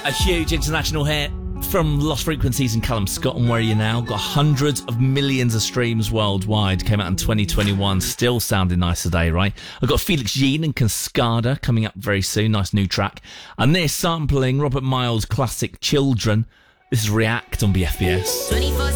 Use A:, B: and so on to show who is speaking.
A: A huge international hit from Lost Frequencies and Callum Scott and Where Are You Now? Got hundreds of millions of streams worldwide. Came out in 2021. Still sounding nice today, right? I've got Felix Jean and Cascada coming up very soon. Nice new track. And this sampling Robert Miles' classic Children. This is React on BFBS.
B: 24